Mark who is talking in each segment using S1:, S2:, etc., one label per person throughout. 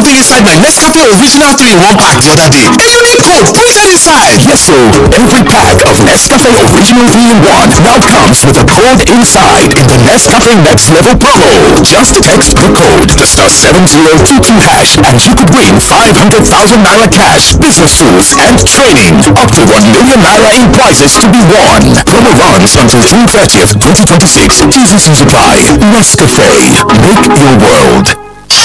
S1: something inside my Nescafe Original 3-in-1 pack the other day. A unique code printed inside.
S2: Yes, so every pack of Nescafe Original 3-in-1 now comes with a code inside in the Nescafe Next Level promo. Just text the code to *7022# and you could win 500,000 naira cash, business tools, and training. Up to 1 million naira in prizes to be won. Promo runs until June 30th, 2026. T's and apply. Nescafe. Make your world.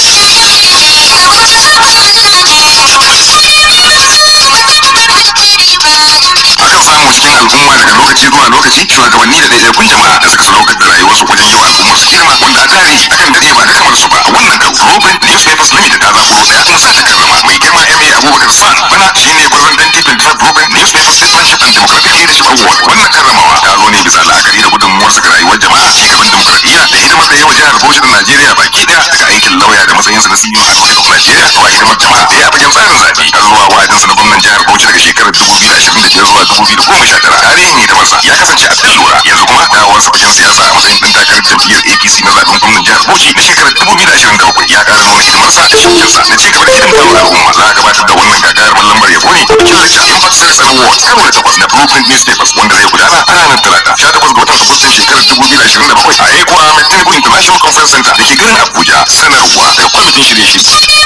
S3: Akan samu cikin al'umma daga lokaci zuwa lokaci shugabanni da ɗaiɗaikun jama'a da suka sadaukar da rayuwarsu wajen yau al'ummar su hidima wanda a tarihi akan dade ba ga kamar su ba. Wannan kan Blueprint Newspapers Limited ta zaɓo ɗaya kuma sa ta karrama mai girma MA Abubakar San bana shine gwarzon dan tipin ta Blueprint Newspapers Statesmanship and Democratic Leadership Award. Wannan karramawa ta zo ne bisa la'akari da gudunmuwarsa ga rayuwar jama'a, ci gaban dimokuraɗiyya da hidimar da yawa jihar Bauchi da Najeriya baki ɗaya daga aikin lauya da matsayinsa na CEO a Albarka of Najeriya zuwa hidimar jama'a da ya fagen tsarin zaɓe har zuwa wa'adinsa na gwamnan jihar Bauchi daga shekarar 2025 zuwa 2019. Tarihin hidimarsa ya kasance abin lura, yanzu kuma dawowarsa fagen siyasa a matsayin ɗan takarar jam'iyyar APC na zaɓen gwamnan jihar Bauchi na shekarar 2023 ya ƙara nuna hidimarsa da shauƙinsa na ci gaba da hidimtawa al'umma. Za a gabatar da wannan gagarumar lambar yabo ne bikin lacca Impact Citizen Award karo na 8 na Blueprint Newspapers wanda zai gudana a ranar Talata 18 ga watan Agustan shekarar 2027 a Eko Ahmed Tinubu International Conference Center da ke garin Abuja. Sanarwa daga kwamitin shirye-shirye.